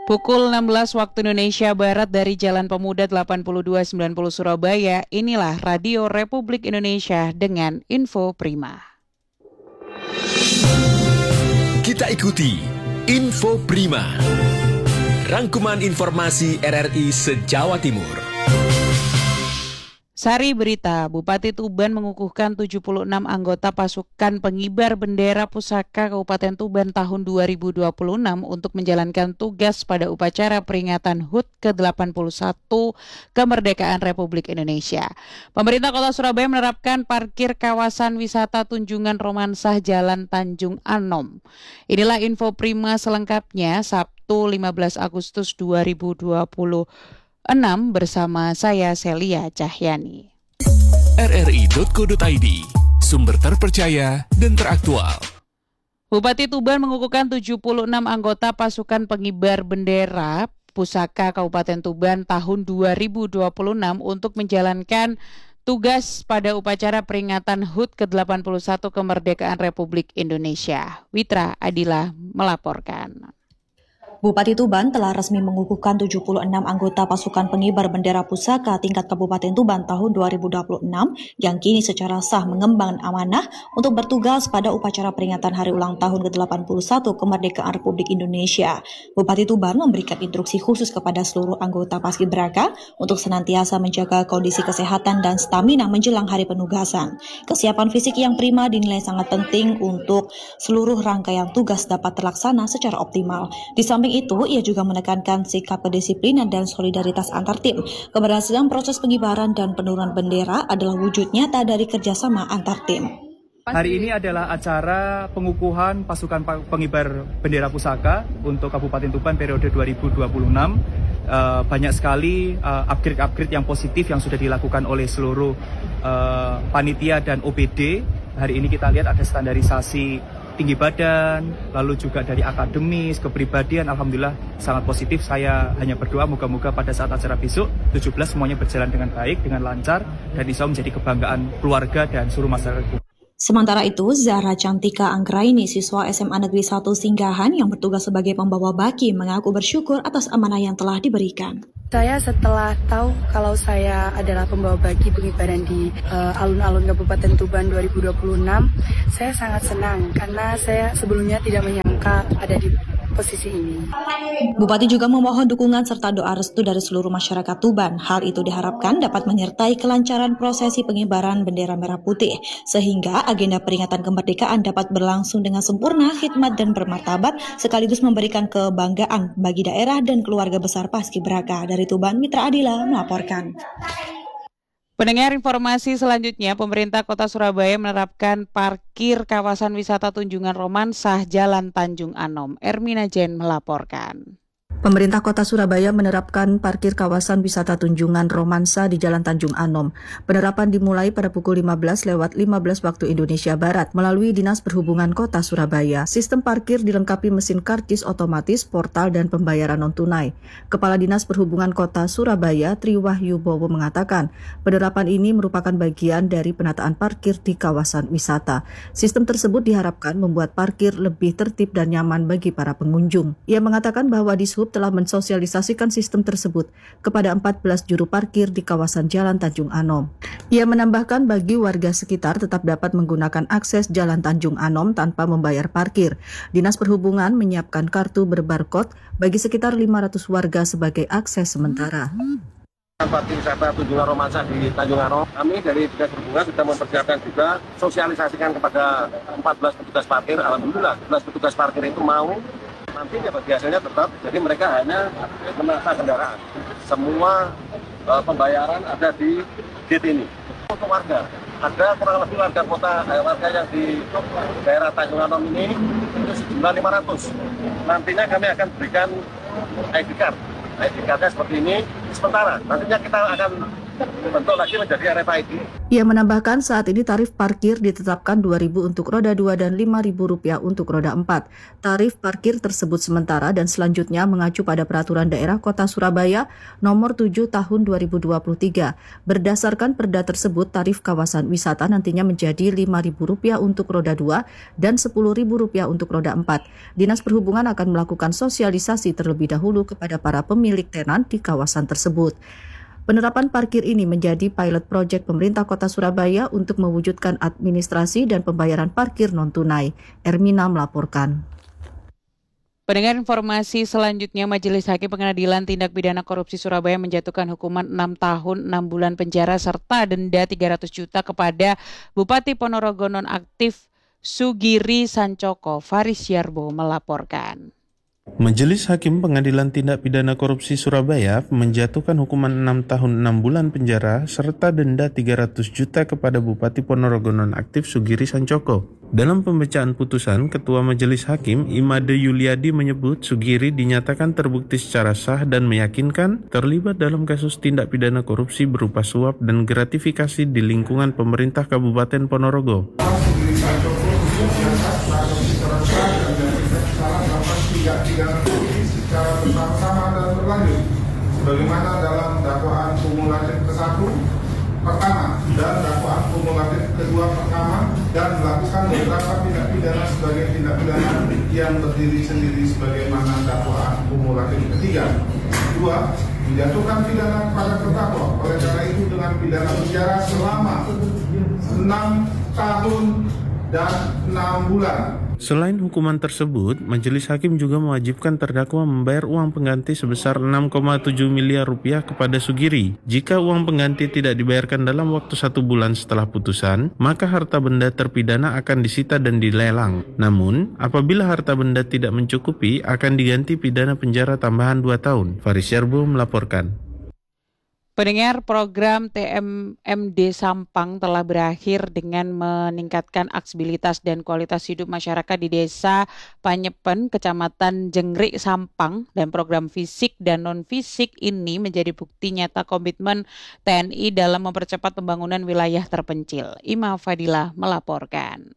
Pukul 16 waktu Indonesia Barat dari Jalan Pemuda 8290 Surabaya, inilah Radio Republik Indonesia dengan Info Prima. Kita ikuti Info Prima, rangkuman informasi RRI se-Jawa Timur. Sari berita, Bupati Tuban mengukuhkan 76 anggota pasukan pengibar bendera pusaka Kabupaten Tuban tahun 2026 untuk menjalankan tugas pada upacara peringatan HUT ke-81 Kemerdekaan Republik Indonesia. Pemerintah Kota Surabaya menerapkan parkir kawasan wisata Tunjungan Romansah Jalan Tanjung Anom. Inilah info prima selengkapnya Sabtu 15 Agustus 2026 bersama saya Celia Cahyani. RRI.co.id, sumber terpercaya dan teraktual. Bupati Tuban mengukuhkan 76 anggota pasukan pengibar bendera pusaka Kabupaten Tuban tahun 2026 untuk menjalankan tugas pada upacara peringatan HUT ke-81 Kemerdekaan Republik Indonesia. Witra Adila melaporkan. Bupati Tuban telah resmi mengukuhkan 76 anggota pasukan pengibar bendera pusaka tingkat Kabupaten Tuban tahun 2026 yang kini secara sah mengemban amanah untuk bertugas pada upacara peringatan hari ulang tahun ke-81 Kemerdekaan Republik Indonesia. Bupati Tuban memberikan instruksi khusus kepada seluruh anggota Paskibraka untuk senantiasa menjaga kondisi kesehatan dan stamina menjelang hari penugasan. Kesiapan fisik yang prima dinilai sangat penting untuk seluruh rangkaian tugas dapat terlaksana secara optimal. Di samping itu, ia juga menekankan sikap kedisiplinan dan solidaritas antar tim. Keberhasilan proses pengibaran dan penurunan bendera adalah wujud nyata dari kerjasama antar tim. Hari ini adalah acara pengukuhan pasukan pengibar bendera pusaka untuk Kabupaten Tuban periode 2026. Banyak sekali upgrade yang positif yang sudah dilakukan oleh seluruh panitia dan OPD. Hari ini kita lihat ada standarisasi tinggi badan, lalu juga dari akademis, kepribadian, alhamdulillah sangat positif. Saya hanya berdoa moga-moga pada saat acara besok 17 semuanya berjalan dengan baik, dengan lancar, dan insya Allah menjadi kebanggaan keluarga dan seluruh masyarakat. Sementara itu, Zahra Cantika Anggraini, siswa SMA Negeri 1 Singgahan yang bertugas sebagai pembawa baki, mengaku bersyukur atas amanah yang telah diberikan. Saya setelah tahu kalau saya adalah pembawa baki pengibaran di alun-alun Kabupaten Tuban 2026, saya sangat senang karena saya sebelumnya tidak menyangka ada di posisi ini. Bupati juga memohon dukungan serta doa restu dari seluruh masyarakat Tuban. Hal itu diharapkan dapat menyertai kelancaran prosesi pengibaran bendera merah putih, sehingga agenda peringatan kemerdekaan dapat berlangsung dengan sempurna, hikmat dan bermartabat, sekaligus memberikan kebanggaan bagi daerah dan keluarga besar Paskibraka. Dari Tuban, Mitra Adila melaporkan. Pendengar informasi selanjutnya, pemerintah Kota Surabaya menerapkan parkir kawasan wisata Tunjungan Romansah Jalan Tanjung Anom. Ermina Jen melaporkan. Pemerintah Kota Surabaya menerapkan parkir kawasan wisata Tunjungan Romansah di Jalan Tanjung Anom. Penerapan dimulai pada pukul 15:15 waktu Indonesia Barat melalui Dinas Perhubungan Kota Surabaya. Sistem parkir dilengkapi mesin karcis otomatis, portal, dan pembayaran non-tunai. Kepala Dinas Perhubungan Kota Surabaya, Tri Wahyu Bowo mengatakan, penerapan ini merupakan bagian dari penataan parkir di kawasan wisata. Sistem tersebut diharapkan membuat parkir lebih tertib dan nyaman bagi para pengunjung. Ia mengatakan bahwa Dishub telah mensosialisasikan sistem tersebut kepada 14 juru parkir di kawasan Jalan Tanjung Anom. Ia menambahkan bagi warga sekitar tetap dapat menggunakan akses Jalan Tanjung Anom tanpa membayar parkir. Dinas Perhubungan menyiapkan kartu berbarcode bagi sekitar 500 warga sebagai akses sementara. Parkir wisata Tunjungan Romansah di Tanjung Anom, kami dari Dinas Perhubungan sudah mempersiapkan juga sosialisasikan kepada 14 petugas parkir. Alhamdulillah 14 petugas parkir itu mau. Nanti dapat hasilnya tetap, jadi mereka hanya menata kendaraan. Semua pembayaran ada di gate ini. Untuk warga, ada kurang lebih warga yang di daerah Tanjung Anom ini itu sejumlah 500. Nantinya kami akan berikan ID card. ID cardnya seperti ini sementara. Nantinya kita akan bentuk lagi menjadi RFID. Ia menambahkan saat ini tarif parkir ditetapkan Rp2.000 untuk roda 2 dan Rp5.000 untuk roda 4. Tarif parkir tersebut sementara dan selanjutnya mengacu pada Peraturan Daerah Kota Surabaya Nomor 7 Tahun 2023. Berdasarkan perda tersebut, tarif kawasan wisata nantinya menjadi Rp5.000 untuk roda 2 dan Rp10.000 untuk roda 4. Dinas Perhubungan akan melakukan sosialisasi terlebih dahulu kepada para pemilik tenan di kawasan tersebut. Penerapan parkir ini menjadi pilot project pemerintah Kota Surabaya untuk mewujudkan administrasi dan pembayaran parkir non-tunai. Ermina melaporkan. Pendengar informasi selanjutnya, Majelis Hakim Pengadilan Tindak Pidana Korupsi Surabaya menjatuhkan hukuman 6 tahun 6 bulan penjara serta denda 300 juta kepada Bupati Ponorogo nonaktif Sugiri Sancoko. Faris Yarbo melaporkan. Majelis Hakim Pengadilan Tindak Pidana Korupsi Surabaya menjatuhkan hukuman 6 tahun 6 bulan penjara serta denda 300 juta kepada Bupati Ponorogo nonaktif Sugiri Sancoko. Dalam pembacaan putusan, Ketua Majelis Hakim Imade Yuliadi menyebut Sugiri dinyatakan terbukti secara sah dan meyakinkan terlibat dalam kasus tindak pidana korupsi berupa suap dan gratifikasi di lingkungan pemerintah Kabupaten Ponorogo. Tindak secara bersama-sama dan berlanjut sebagaimana dalam dakwaan kumulatif ke-1 pertama dan dakwaan kumulatif kedua pertama dan melakukan beberapa tindak pidana sebagai tindak pidana yang berdiri sendiri sebagaimana dakwaan kumulatif ketiga. Dua, menjatuhkan pidana kepada terdakwa. Oleh karena itu dengan pidana penjara selama 6 tahun dan 6 bulan. Selain hukuman tersebut, Majelis Hakim juga mewajibkan terdakwa membayar uang pengganti sebesar 6,7 miliar rupiah kepada Sugiri. Jika uang pengganti tidak dibayarkan dalam waktu 1 bulan setelah putusan, maka harta benda terpidana akan disita dan dilelang. Namun, apabila harta benda tidak mencukupi, akan diganti pidana penjara tambahan 2 tahun. Faris Yarbo melaporkan. Pendengar, program TMMD Sampang telah berakhir dengan meningkatkan aksesibilitas dan kualitas hidup masyarakat di Desa Panyepen, Kecamatan Jengrik, Sampang. Dan program fisik dan non-fisik ini menjadi bukti nyata komitmen TNI dalam mempercepat pembangunan wilayah terpencil. Ima Fadilah melaporkan.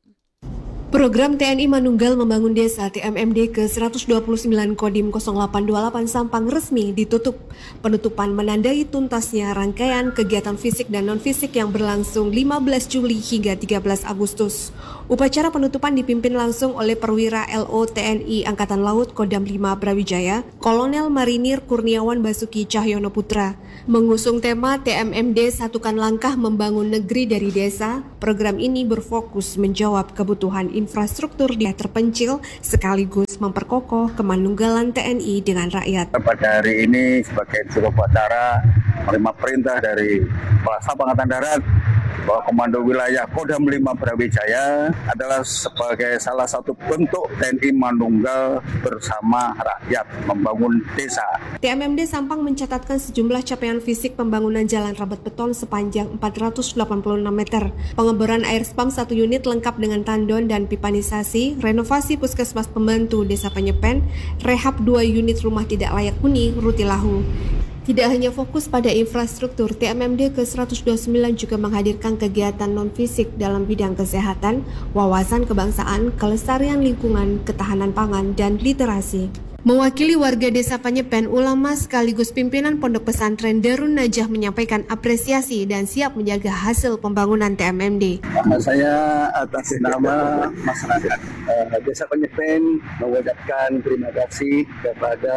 Program TNI Manunggal Membangun Desa TMMD ke-129 Kodim 0828 Sampang resmi ditutup. Penutupan menandai tuntasnya rangkaian kegiatan fisik dan non-fisik yang berlangsung 15 Juli hingga 13 Agustus. Upacara penutupan dipimpin langsung oleh Perwira LO TNI Angkatan Laut Kodam 5 Brawijaya, Kolonel Marinir Kurniawan Basuki Cahyono Putra. Mengusung tema TMMD Satukan Langkah Membangun Negeri dari Desa, program ini berfokus menjawab kebutuhan infrastruktur di terpencil sekaligus memperkokoh kemanunggalan TNI dengan rakyat. Pada hari ini sebagai juru upacara menerima perintah dari Kepala Staf Angkatan Darat bahwa Komando Wilayah Kodam 5 Brawijaya adalah sebagai salah satu bentuk TNI Manunggal bersama rakyat membangun desa. TMMD Sampang mencatatkan sejumlah capaian fisik pembangunan jalan rabat beton sepanjang 486 meter, pengeboran air spam 1 unit lengkap dengan tandon dan pipanisasi, renovasi puskesmas pembantu Desa Panyepen, rehab 2 unit rumah tidak layak huni Rutilahu. Tidak hanya fokus pada infrastruktur, TMMD ke-129 juga menghadirkan kegiatan non-fisik dalam bidang kesehatan, wawasan kebangsaan, kelestarian lingkungan, ketahanan pangan, dan literasi. Mewakili warga Desa Panyepen, ulama sekaligus pimpinan Pondok Pesantren Darun Najah menyampaikan apresiasi dan siap menjaga hasil pembangunan TMMD. Saya atas nama masyarakat Desa Panyepen mengucapkan terima kasih kepada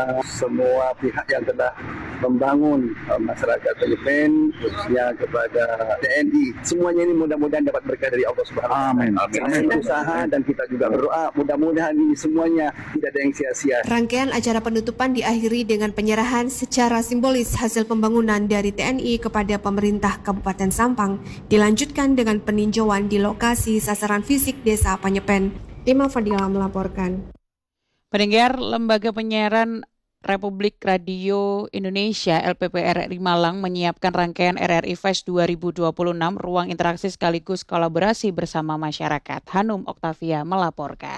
semua pihak yang telah membangun masyarakat Panyepen, khususnya kepada TNI. Semuanya ini mudah-mudahan dapat berkah dari Allah Subhanahu wa Ta'ala. Amin. Usaha dan kita juga berdoa mudah-mudahan ini semuanya tidak ada yang sia-sia. Rangkaian acara penutupan diakhiri dengan penyerahan secara simbolis hasil pembangunan dari TNI kepada pemerintah Kabupaten Sampang, dilanjutkan dengan peninjauan di lokasi sasaran fisik Desa Panyepen. Ima Fadila melaporkan. Pendengar, Lembaga Penyiaran Republik Radio Indonesia LPPRRI Malang menyiapkan rangkaian RRI Fest 2026, ruang interaksi sekaligus kolaborasi bersama masyarakat. Hanum Oktavia melaporkan.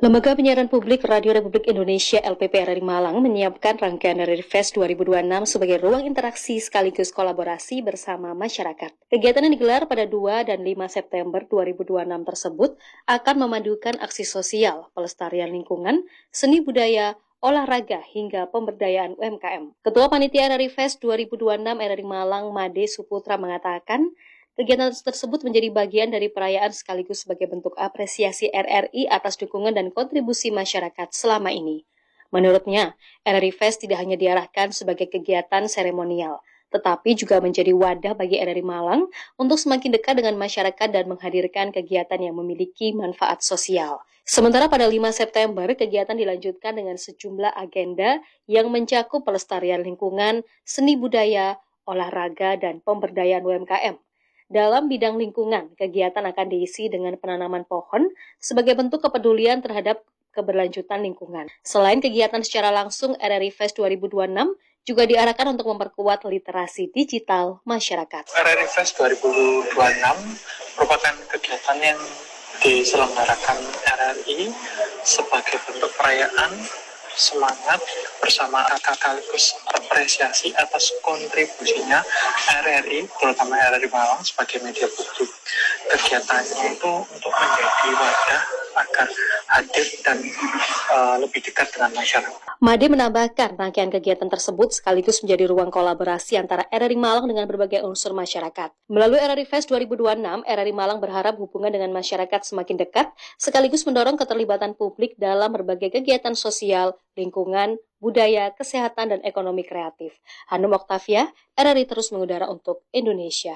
Lembaga Penyiaran Publik Radio Republik Indonesia LPP RRI Malang menyiapkan rangkaian RRI Fest 2026 sebagai ruang interaksi sekaligus kolaborasi bersama masyarakat. Kegiatan yang digelar pada 2 dan 5 September 2026 tersebut akan memadukan aksi sosial, pelestarian lingkungan, seni budaya, olahraga, hingga pemberdayaan UMKM. Ketua Panitia RRI Fest 2026 RRI Malang, Made Suputra, mengatakan, kegiatan tersebut menjadi bagian dari perayaan sekaligus sebagai bentuk apresiasi RRI atas dukungan dan kontribusi masyarakat selama ini. Menurutnya, RRI Fest tidak hanya diarahkan sebagai kegiatan seremonial, tetapi juga menjadi wadah bagi RRI Malang untuk semakin dekat dengan masyarakat dan menghadirkan kegiatan yang memiliki manfaat sosial. Sementara pada 5 September, kegiatan dilanjutkan dengan sejumlah agenda yang mencakup pelestarian lingkungan, seni budaya, olahraga, dan pemberdayaan UMKM. Dalam bidang lingkungan, kegiatan akan diisi dengan penanaman pohon sebagai bentuk kepedulian terhadap keberlanjutan lingkungan. Selain kegiatan secara langsung, RRI Fest 2026 juga diarahkan untuk memperkuat literasi digital masyarakat. RRI Fest 2026 merupakan kegiatan yang diselenggarakan RRI sebagai bentuk perayaan semangat bersama sekaligus apresiasi atas kontribusinya RRI, terutama RRI Malang sebagai media publik. Kegiatannya itu untuk menjadi wadah agar hadir dan lebih dekat dengan masyarakat. Made menambahkan rangkaian kegiatan tersebut sekaligus menjadi ruang kolaborasi antara RRI Malang dengan berbagai unsur masyarakat. Melalui RRI Fest 2026, RRI Malang berharap hubungan dengan masyarakat semakin dekat, sekaligus mendorong keterlibatan publik dalam berbagai kegiatan sosial, lingkungan, budaya, kesehatan, dan ekonomi kreatif. Hanum Oktavia, RRI terus mengudara untuk Indonesia.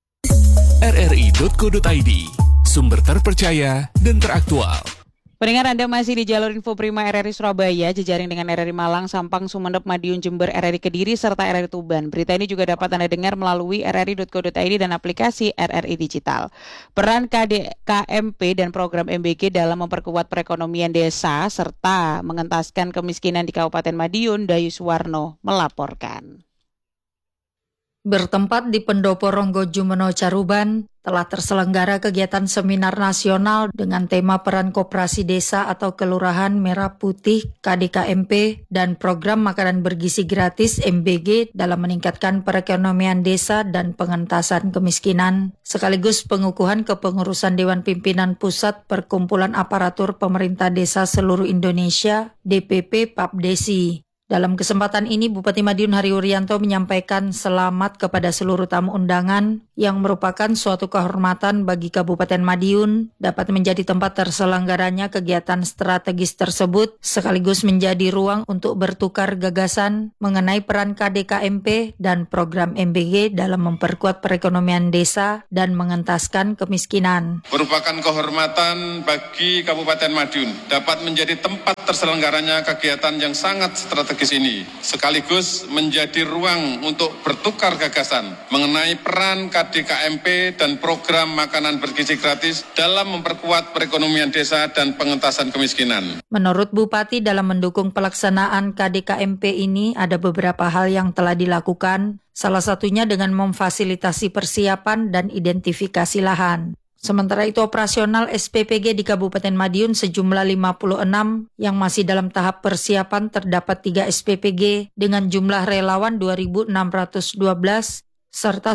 rri.co.id, sumber terpercaya dan teraktual. Pendengar, Anda masih di jalur Info Prima RRI Surabaya, jejaring dengan RRI Malang, Sampang, Sumeneb, Madiun, Jember, RRI Kediri, serta RRI Tuban. Berita ini juga dapat Anda dengar melalui rri.co.id dan aplikasi RRI Digital. Peran KDKMP dan program MBG dalam memperkuat perekonomian desa serta mengentaskan kemiskinan di Kabupaten Madiun, Dayu Suwarno melaporkan. Bertempat di Pendopo Ronggo Jumeno Caruban, telah terselenggara kegiatan seminar nasional dengan tema peran koperasi desa atau kelurahan Merah Putih KDKMP dan program makanan bergizi gratis MBG dalam meningkatkan perekonomian desa dan pengentasan kemiskinan, sekaligus pengukuhan kepengurusan Dewan Pimpinan Pusat Perkumpulan Aparatur Pemerintah Desa Seluruh Indonesia DPP Papdesi. Dalam kesempatan ini, Bupati Madiun Hari Urianto menyampaikan selamat kepada seluruh tamu undangan yang merupakan suatu kehormatan bagi Kabupaten Madiun dapat menjadi tempat terselenggaranya kegiatan strategis tersebut sekaligus menjadi ruang untuk bertukar gagasan mengenai peran KDKMP dan program MBG dalam memperkuat perekonomian desa dan mengentaskan kemiskinan. Merupakan kehormatan bagi Kabupaten Madiun dapat menjadi tempat terselenggaranya kegiatan yang sangat strategis ini, sekaligus menjadi ruang untuk bertukar gagasan mengenai peran KDKMP dan program makanan bergizi gratis dalam memperkuat perekonomian desa dan pengentasan kemiskinan. Menurut Bupati, dalam mendukung pelaksanaan KDKMP ini ada beberapa hal yang telah dilakukan, salah satunya dengan memfasilitasi persiapan dan identifikasi lahan. Sementara itu operasional SPPG di Kabupaten Madiun sejumlah 56 yang masih dalam tahap persiapan terdapat 3 SPPG dengan jumlah relawan 2.612 serta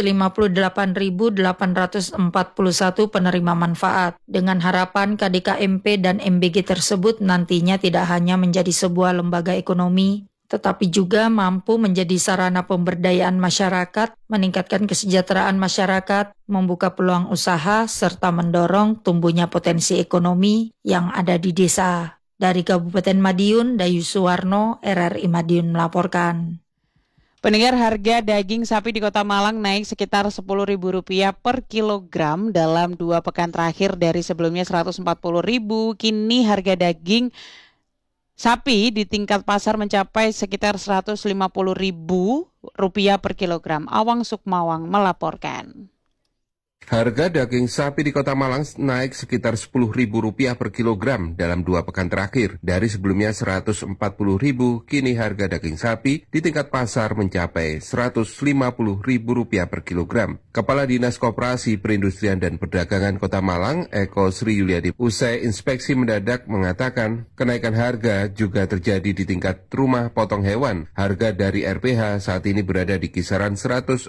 158.841 penerima manfaat. Dengan harapan KDKMP dan MBG tersebut nantinya tidak hanya menjadi sebuah lembaga ekonomi, tetapi juga mampu menjadi sarana pemberdayaan masyarakat, meningkatkan kesejahteraan masyarakat, membuka peluang usaha, serta mendorong tumbuhnya potensi ekonomi yang ada di desa. Dari Kabupaten Madiun, Dayu Suwarno, RRI Madiun melaporkan. Pendengar, harga daging sapi di Kota Malang naik sekitar Rp10.000 per kilogram dalam 2 pekan terakhir dari sebelumnya Rp140.000. Kini harga daging sapi di tingkat pasar mencapai sekitar Rp150.000 per kilogram. Awang Sukmawang melaporkan. Harga daging sapi di Kota Malang naik sekitar Rp10.000 per kilogram dalam 2 pekan terakhir. Dari sebelumnya Rp140.000, kini harga daging sapi di tingkat pasar mencapai Rp150.000 per kilogram. Kepala Dinas Koperasi Perindustrian dan Perdagangan Kota Malang, Eko Sri Yuliadi, usai inspeksi mendadak mengatakan kenaikan harga juga terjadi di tingkat rumah potong hewan. Harga dari RPH saat ini berada di kisaran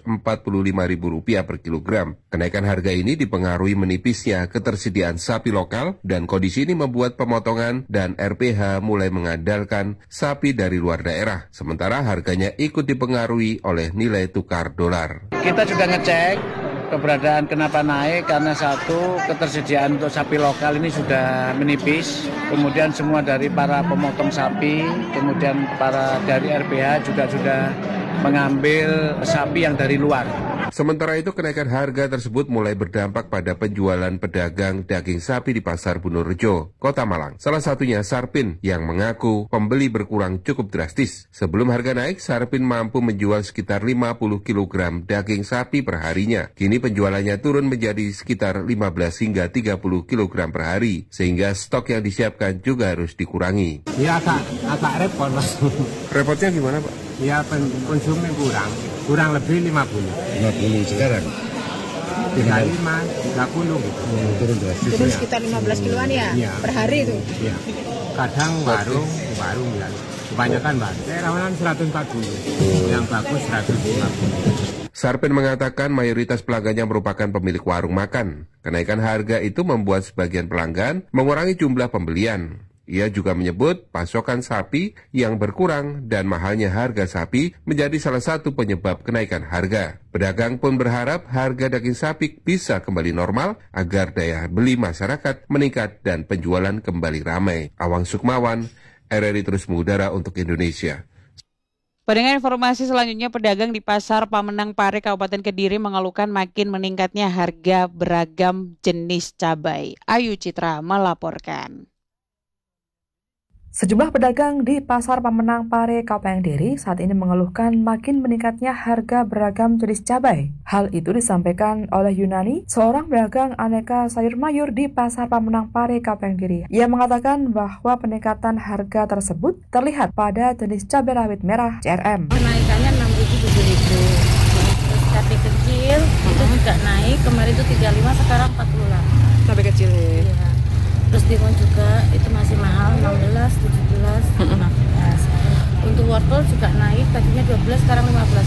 Rp145.000 per kilogram. Kenaikan harga ini dipengaruhi menipisnya ketersediaan sapi lokal dan kondisi ini membuat pemotongan dan RPH mulai mengandalkan sapi dari luar daerah. Sementara harganya ikut dipengaruhi oleh nilai tukar dolar. Kita juga ngecek keberadaan kenapa naik karena satu, ketersediaan untuk sapi lokal ini sudah menipis. Kemudian semua dari para pemotong sapi, kemudian para dari RPH juga sudah mengambil sapi yang dari luar. Sementara itu, kenaikan harga tersebut mulai berdampak pada penjualan pedagang daging sapi di Pasar Bunorejo, Kota Malang. Salah satunya Sarpin yang mengaku pembeli berkurang cukup drastis. Sebelum harga naik, Sarpin mampu menjual sekitar 50 kg daging sapi per harinya. Kini penjualannya turun menjadi sekitar 15 hingga 30 kg per hari, sehingga stok yang disiapkan juga harus dikurangi. Ya agak repot, Mas. Repotnya gimana, Pak? Ya konsumsi kurang lebih 50 sekarang? 35, 30 gitu. Turun drastis. Turun sekitar 15 kiloan ya, per hari itu? Iya. Kadang warung ya. Kebanyakan warung. Rawanan 140, yang bagus 150. Sarpin mengatakan mayoritas pelanggannya merupakan pemilik warung makan. Kenaikan harga itu membuat sebagian pelanggan mengurangi jumlah pembelian. Ia juga menyebut pasokan sapi yang berkurang dan mahalnya harga sapi menjadi salah satu penyebab kenaikan harga. Pedagang pun berharap harga daging sapi bisa kembali normal agar daya beli masyarakat meningkat dan penjualan kembali ramai. Awang Sukmawan, RRI Terus Mengudara untuk Indonesia. Pendengar, informasi selanjutnya, pedagang di Pasar Pamenang Pare, Kabupaten Kediri mengeluhkan makin meningkatnya harga beragam jenis cabai. Ayu Citra melaporkan. Sejumlah pedagang di Pasar Pamenang Pare, Kabupaten Kediri saat ini mengeluhkan makin meningkatnya harga beragam jenis cabai. Hal itu disampaikan oleh Yunani, seorang pedagang aneka sayur mayur di Pasar Pamenang Pare, Kabupaten Kediri. Ia mengatakan bahwa peningkatan harga tersebut terlihat pada jenis cabai rawit merah CRM. Kenaikannya 6.000-7.000. Terus cabai kecil itu juga naik, kemarin itu 35, sekarang 48. Cabai kecil ya? Iya. Terus timun juga itu masih mahal, 16, 17, 16. Untuk wortel juga naik, tadinya 12, sekarang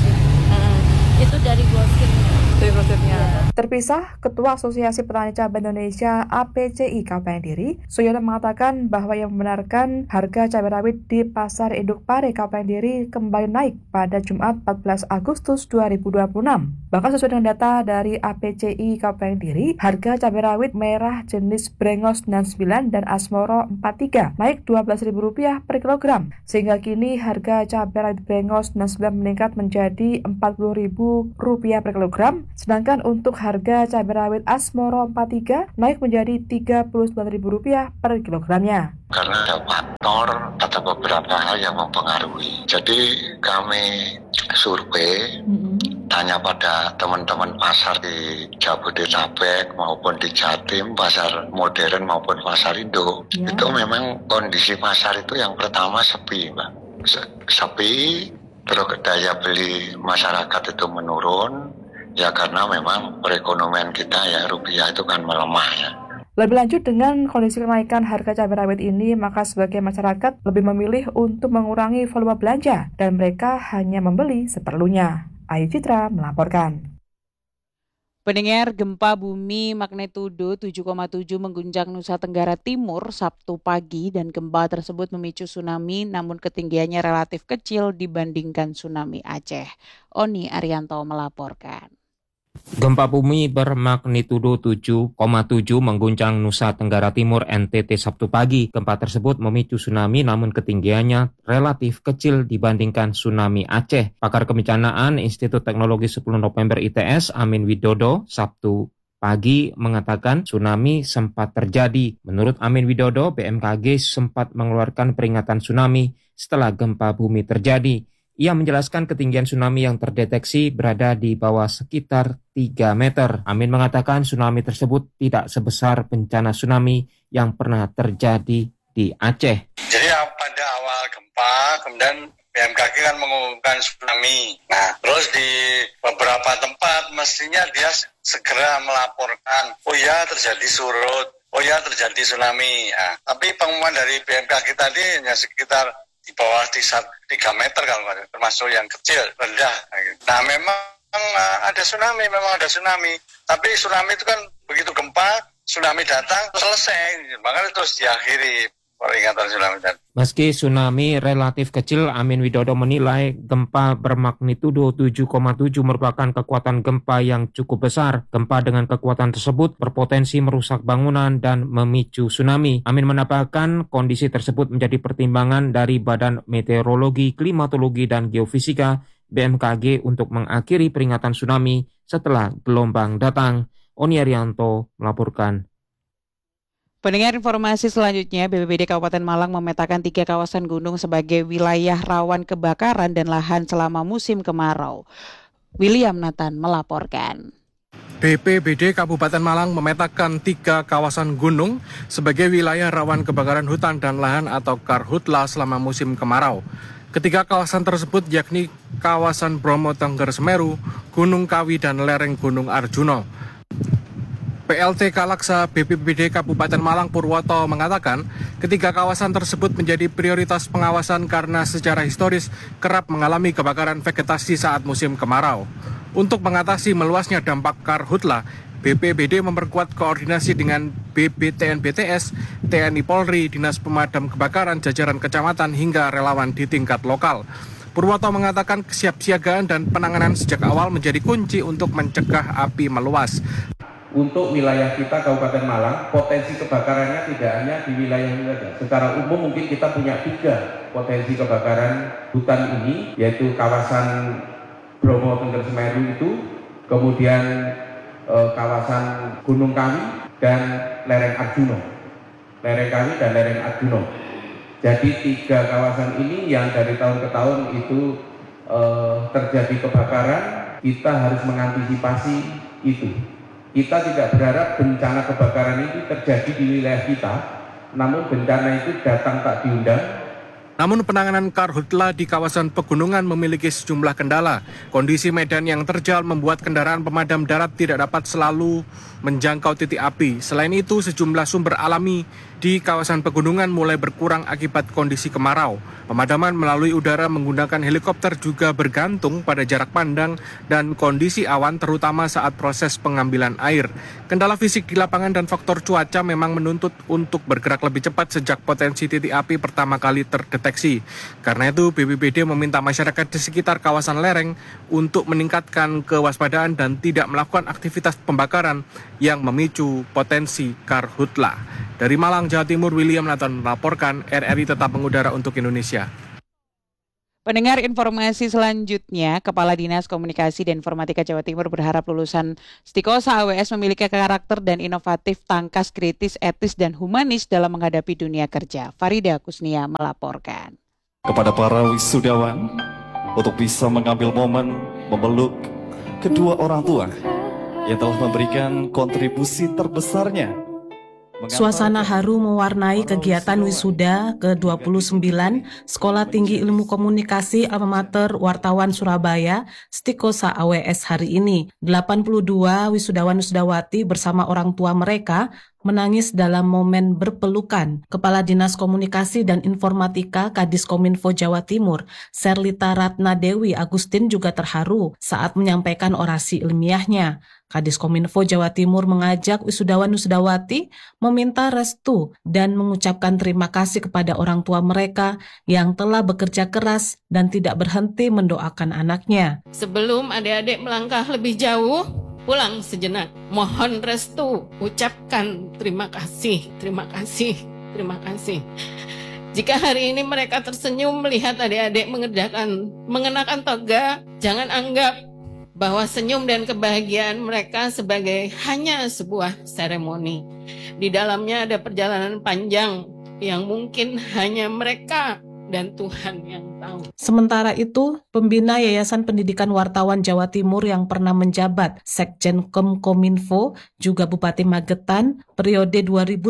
15. Itu dari grosirnya. Terpisah, Ketua Asosiasi Petani Cabai Indonesia APCI Kabupaten Kediri, Suyono mengatakan bahwa yang membenarkan harga cabai rawit di Pasar Induk Pare Kabupaten Kediri kembali naik pada Jumat 14 Agustus 2026. Bahkan sesuai dengan data dari APCI Kabupaten Kediri, harga cabai rawit merah jenis Brengos 99 dan Asmoro 43 naik Rp12.000 per kilogram, sehingga kini harga cabai rawit Brengos 99 meningkat menjadi Rp40.000 per kilogram. Sedangkan untuk harga cabai rawit Asmoro 43 naik menjadi Rp39.000 per kilogramnya. Karena ada faktor atau beberapa hal yang mempengaruhi. Jadi kami survei, tanya pada teman-teman pasar di Jabodetabek maupun di Jatim, pasar modern maupun pasar induk. Ya. Itu memang kondisi pasar itu yang pertama sepi, Mbak. Sepi, terus daya beli masyarakat itu menurun. Ya karena memang perekonomian kita ya rupiah itu kan melemah ya. Lebih lanjut, dengan kondisi kenaikan harga cabai rawit ini, maka sebagai masyarakat lebih memilih untuk mengurangi volume belanja dan mereka hanya membeli seperlunya. Ayu Citra melaporkan. Pendengar, gempa bumi magnitudo 7,7 mengguncang Nusa Tenggara Timur Sabtu pagi dan gempa tersebut memicu tsunami namun ketinggiannya relatif kecil dibandingkan tsunami Aceh. Oni Arianto melaporkan. Gempa bumi bermagnitudo 7,7 mengguncang Nusa Tenggara Timur NTT Sabtu pagi. Gempa tersebut memicu tsunami namun ketinggiannya relatif kecil dibandingkan tsunami Aceh. Pakar Kebencanaan Institut Teknologi 10 November ITS Amin Widodo Sabtu pagi mengatakan tsunami sempat terjadi. Menurut Amin Widodo, BMKG sempat mengeluarkan peringatan tsunami setelah gempa bumi terjadi. Ia menjelaskan ketinggian tsunami yang terdeteksi berada di bawah sekitar 3 meter. Amin mengatakan tsunami tersebut tidak sebesar bencana tsunami yang pernah terjadi di Aceh. Jadi pada awal gempa, kemudian BMKG kan mengumumkan tsunami. Nah, terus di beberapa tempat mestinya dia segera melaporkan, oh ya terjadi surut, oh ya terjadi tsunami. Nah, tapi pengumuman dari BMKG tadi hanya sekitar di bawah 3 meter kalau nggak, termasuk yang kecil, rendah. Nah, memang ada tsunami, Tapi tsunami itu kan begitu gempa, tsunami datang, selesai. Makanya terus diakhiri peringatan tsunami tadi. Meski tsunami relatif kecil, Amin Widodo menilai gempa bermagnitudo 7,7 merupakan kekuatan gempa yang cukup besar. Gempa dengan kekuatan tersebut berpotensi merusak bangunan dan memicu tsunami. Amin menambahkan kondisi tersebut menjadi pertimbangan dari Badan Meteorologi, Klimatologi, dan Geofisika BMKG untuk mengakhiri peringatan tsunami setelah gelombang datang. Oni Arianto melaporkan. Pendengar informasi selanjutnya, BPBD Kabupaten Malang memetakan 3 kawasan gunung sebagai wilayah rawan kebakaran dan lahan selama musim kemarau. William Nathan melaporkan. BPBD Kabupaten Malang memetakan 3 kawasan gunung sebagai wilayah rawan kebakaran hutan dan lahan atau karhutla selama musim kemarau. Ketiga kawasan tersebut yakni kawasan Bromo Tengger Semeru, Gunung Kawi, dan lereng Gunung Arjuno. PLT Kalaksa BPBD Kabupaten Malang Purwoto mengatakan ketiga kawasan tersebut menjadi prioritas pengawasan karena secara historis kerap mengalami kebakaran vegetasi saat musim kemarau. Untuk mengatasi meluasnya dampak karhutla, BPBD memperkuat koordinasi dengan BBTN-BTS, TNI Polri, Dinas Pemadam Kebakaran, jajaran kecamatan hingga relawan di tingkat lokal. Purwoto mengatakan kesiapsiagaan dan penanganan sejak awal menjadi kunci untuk mencegah api meluas. Untuk wilayah kita Kabupaten Malang, potensi kebakarannya tidak hanya di wilayah ini saja. Secara umum mungkin kita punya 3 potensi kebakaran hutan ini, yaitu kawasan Bromo Tengger Semeru itu, kemudian kawasan Gunung Kawi dan lereng Arjuno. Lereng Kawi dan lereng Arjuno. Jadi 3 kawasan ini yang dari tahun ke tahun itu terjadi kebakaran, kita harus mengantisipasi itu. Kita tidak berharap bencana kebakaran itu terjadi di wilayah kita, namun bencana itu datang tak diundang. Namun penanganan karhutla di kawasan pegunungan memiliki sejumlah kendala. Kondisi medan yang terjal membuat kendaraan pemadam darat tidak dapat selalu menjangkau titik api. Selain itu, sejumlah sumber alami di kawasan pegunungan mulai berkurang akibat kondisi kemarau. Pemadaman melalui udara menggunakan helikopter juga bergantung pada jarak pandang dan kondisi awan terutama saat proses pengambilan air. Kendala fisik di lapangan dan faktor cuaca memang menuntut untuk bergerak lebih cepat sejak potensi titik api pertama kali terdeteksi. Karena itu, BPBD meminta masyarakat di sekitar kawasan lereng untuk meningkatkan kewaspadaan dan tidak melakukan aktivitas pembakaran yang memicu potensi karhutla. Dari Malang, Jawa Timur, William Nathan melaporkan, RRI tetap mengudara untuk Indonesia. Pendengar informasi selanjutnya, Kepala Dinas Komunikasi dan Informatika Jawa Timur berharap lulusan Stikosa AWS memiliki karakter dan inovatif, tangkas, kritis, etis, dan humanis dalam menghadapi dunia kerja. Farida Kusnia melaporkan. Kepada para wisudawan, untuk bisa mengambil momen memeluk kedua orang tua yang telah memberikan kontribusi terbesarnya. Suasana haru mewarnai kegiatan wisuda ke-29 Sekolah Tinggi Ilmu Komunikasi Alma Mater Wartawan Surabaya Stikosa AWS hari ini. 82 wisudawan-wisudawati bersama orang tua mereka menangis dalam momen berpelukan. Kepala Dinas Komunikasi dan Informatika Kadiskominfo Jawa Timur, Serlita Ratna Dewi Agustin juga terharu saat menyampaikan orasi ilmiahnya. Kadiskominfo Jawa Timur mengajak wisudawan-wisudawati meminta restu dan mengucapkan terima kasih kepada orang tua mereka yang telah bekerja keras dan tidak berhenti mendoakan anaknya. Sebelum adik-adik melangkah lebih jauh, pulang sejenak, mohon restu, ucapkan terima kasih, terima kasih, terima kasih. Jika hari ini mereka tersenyum melihat adik-adik mengenakan toga, jangan anggap bahwa senyum dan kebahagiaan mereka sebagai hanya sebuah seremoni. Di dalamnya ada perjalanan panjang yang mungkin hanya mereka dan Tuhan yang tahu. Sementara itu, pembina Yayasan Pendidikan Wartawan Jawa Timur yang pernah menjabat Sekjen Kominfo, juga Bupati Magetan, periode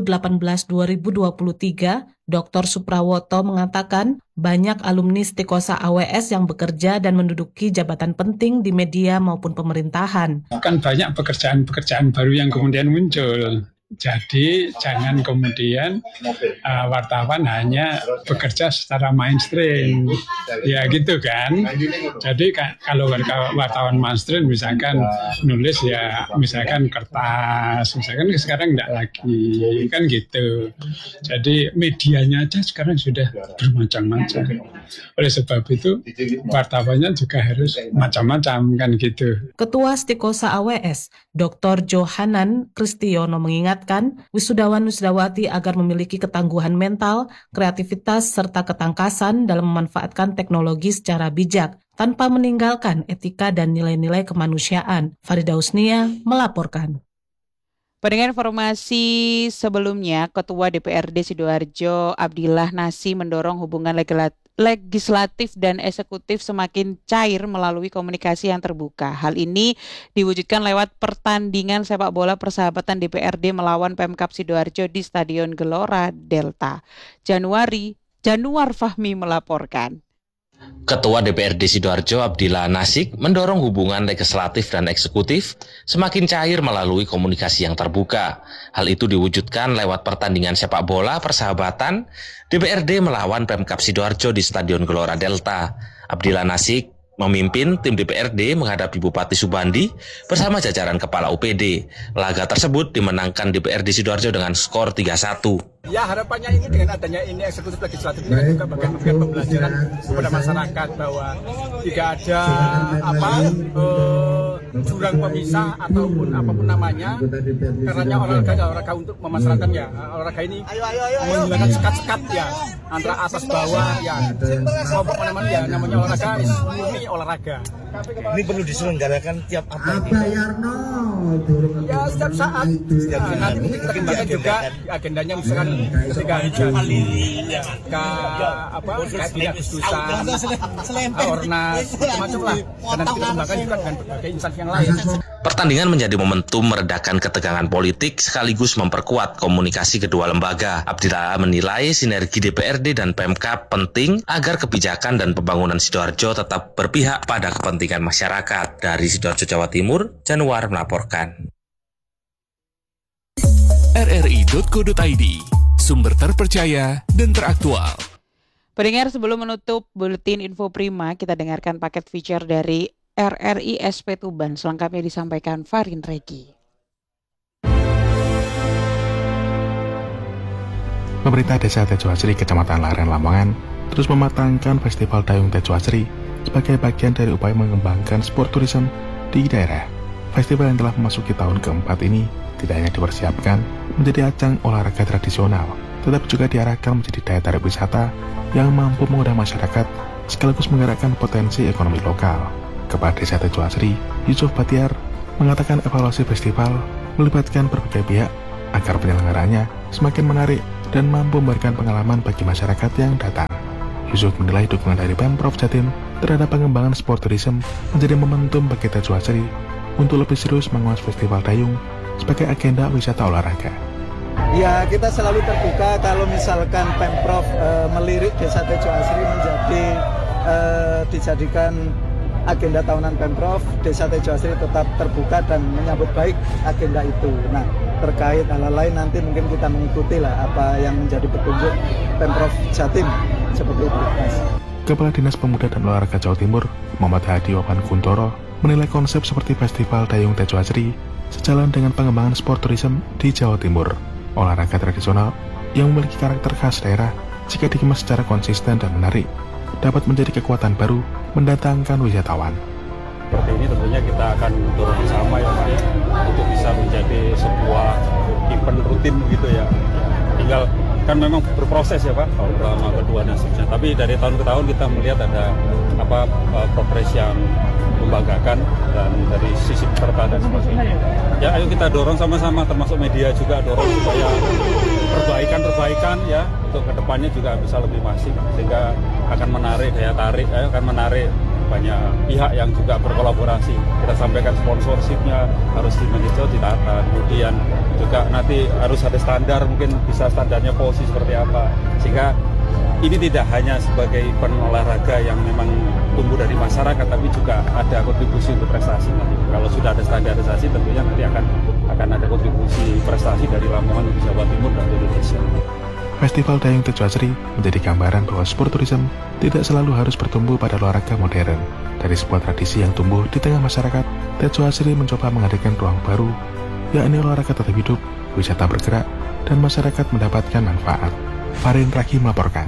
2018-2023, Dr. Suprawoto mengatakan banyak alumni Stikosa AWS yang bekerja dan menduduki jabatan penting di media maupun pemerintahan. Kan banyak pekerjaan-pekerjaan baru yang kemudian muncul. Jadi jangan kemudian wartawan hanya bekerja secara mainstream, ya gitu kan. Jadi kalau wartawan mainstream misalkan nulis ya misalkan kertas, misalkan sekarang enggak lagi, kan gitu. Jadi medianya aja sekarang sudah bermacam-macam. Oleh sebab itu wartawannya juga harus macam-macam kan gitu. Ketua Stikosa AWS, Dr. Johanan Kristiono mengingatkan wisudawan-wisudawati agar memiliki ketangguhan mental, kreativitas, serta ketangkasan dalam memanfaatkan teknologi secara bijak, tanpa meninggalkan etika dan nilai-nilai kemanusiaan. Farida Husnia melaporkan. Pendengar informasi sebelumnya, Ketua DPRD Sidoarjo Abdillah Nasi mendorong hubungan legislatif dan eksekutif semakin cair melalui komunikasi yang terbuka. Hal ini diwujudkan lewat pertandingan sepak bola persahabatan DPRD melawan Pemkab Sidoarjo di Stadion Gelora Delta. Januar Fahmi melaporkan. Ketua DPRD Sidoarjo Abdillah Nasik mendorong hubungan legislatif dan eksekutif semakin cair melalui komunikasi yang terbuka. Hal itu diwujudkan lewat pertandingan sepak bola persahabatan DPRD melawan Pemkab Sidoarjo di Stadion Gelora Delta. Abdillah Nasik memimpin tim DPRD menghadapi Bupati Subandi bersama jajaran Kepala UPD. Laga tersebut dimenangkan DPRD Sidoarjo dengan skor 3-1. Ya, harapannya ini dengan adanya ini eksekutif legislatif ini juga memberikan pembelajaran kepada masyarakat bahwa tidak ada jurang pemisah ataupun apapun namanya, karena olahraga untuk memasyarakatkan ya. Olahraga ini menggunakan sekat-sekat ya antara atas bawah ya. Kelompok mana-mana ya namanya olahraga murni olahraga. Ini perlu diselenggarakan tiap apa? Ya setiap saat. Nanti mungkin kita kembangkan juga agendanya misalkan ketika Agustusan, Ornas, macam-macam lah. Dan nanti kita kembangkan juga dengan berbagai instansi yang lain. Pertandingan menjadi momentum meredakan ketegangan politik sekaligus memperkuat komunikasi kedua lembaga. Abdillah menilai sinergi DPRD dan Pemkab penting agar kebijakan dan pembangunan Sidoarjo tetap berpihak pada kepentingan masyarakat. Dari Sidoarjo, Jawa Timur, Januar melaporkan. RRI.co.id, sumber terpercaya dan teraktual. Pendengar, sebelum menutup buletin info prima, kita dengarkan paket feature dari RRI SP Tuban. Selengkapnya disampaikan Farin Regi. Pemerintah Desa Tejo Asri, Kecamatan Laren, Lamongan, terus mematangkan Festival Dayung Tejo Asri sebagai bagian dari upaya mengembangkan sport tourism di daerah. Festival yang telah memasuki tahun keempat ini tidak hanya dipersiapkan menjadi ajang olahraga tradisional, tetapi juga diarahkan menjadi daya tarik wisata yang mampu mengundang masyarakat sekaligus menggerakkan potensi ekonomi lokal. Kepala Desa Tejo Asri, Yusuf Batiar, mengatakan evaluasi festival melibatkan berbagai pihak agar penyelenggaranya semakin menarik dan mampu memberikan pengalaman bagi masyarakat yang datang. Yusuf menilai dukungan dari Pemprov Jatim terhadap pengembangan sport tourism menjadi momentum bagi Tejo Asri untuk lebih serius menguas festival dayung sebagai agenda wisata olahraga. Ya, kita selalu terbuka kalau misalkan Pemprov melirik Desa Tejo Asri menjadi dijadikan agenda tahunan Pemprov. Desa Tejo Asri tetap terbuka dan menyambut baik agenda itu. Nah, terkait hal lain nanti mungkin kita mengikuti lah apa yang menjadi petunjuk Pemprov Jatim seperti itu, Mas. Kepala Dinas Pemuda dan Olahraga Jawa Timur, Muhammad Hadi Wapan Kuntoro, menilai konsep seperti Festival Dayung Tejo Asri sejalan dengan pengembangan sport tourism di Jawa Timur. Olahraga tradisional yang memiliki karakter khas daerah jika dikemas secara konsisten dan menarik dapat menjadi kekuatan baru mendatangkan wisatawan. Seperti ini tentunya kita akan dorong bersama ya Pak, untuk bisa menjadi sebuah event rutin begitu ya. Tinggal kan memang berproses ya Pak, tahun pertama, kedua dan seterusnya. Tapi dari tahun ke tahun kita melihat ada progres yang membanggakan dan dari sisi peserta dan sebagainya. Ya ayo kita dorong sama-sama, termasuk media juga dorong supaya perbaikan ya untuk kedepannya juga bisa lebih masif, sehingga akan menarik daya tarik, akan menarik banyak pihak yang juga berkolaborasi. Kita sampaikan sponsorshipnya harus ditata, kemudian juga nanti harus ada standar, mungkin bisa standarnya posisi seperti apa, sehingga ini tidak hanya sebagai event olahraga yang memang tumbuh dari masyarakat, tapi juga ada kontribusi untuk prestasi nanti. Kalau sudah ada standarisasi, tentunya nanti akan ada kontribusi prestasi dari Lamongan, Jawa Timur, dan Indonesia. Festival Dayung Tejoasri menjadi gambaran bahwa sport tourism tidak selalu harus bertumbuh pada olahraga modern. Dari sebuah tradisi yang tumbuh di tengah masyarakat, Tejoasri mencoba menghadirkan ruang baru, yakni olahraga tetap hidup, wisata bergerak, dan masyarakat mendapatkan manfaat. Farin Raki melaporkan.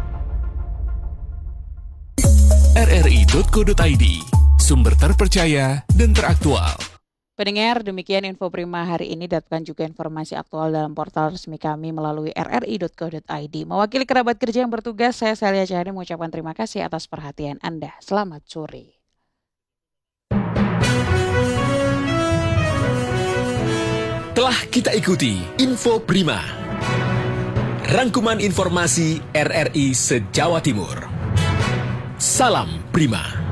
rri.co.id, sumber terpercaya dan teraktual. Pendengar, demikian Info Prima hari ini. Dapatkan juga informasi aktual dalam portal resmi kami melalui rri.co.id. Mewakili kerabat kerja yang bertugas, saya Celia Cahani mengucapkan terima kasih atas perhatian Anda. Selamat sore. Telah kita ikuti Info Prima, rangkuman informasi RRI se-Jawa Timur. Salam Prima.